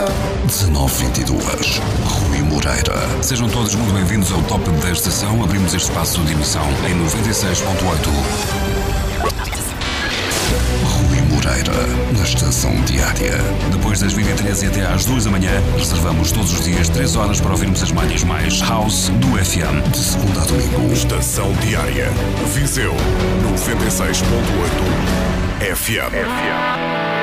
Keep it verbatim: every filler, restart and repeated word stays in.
dezanove vinte e dois, Rui Moreira. Sejam todos muito bem-vindos ao Top da Estação. Abrimos este espaço de emissão em noventa e seis ponto oito. Rui Moreira, na Estação Diária. Depois das vinte e três e até às duas da manhã, reservamos todos os dias três horas para ouvirmos as manhãs mais house do F M. De segunda a domingo. Estação Diária. Viseu noventa e seis ponto oito F M. F M.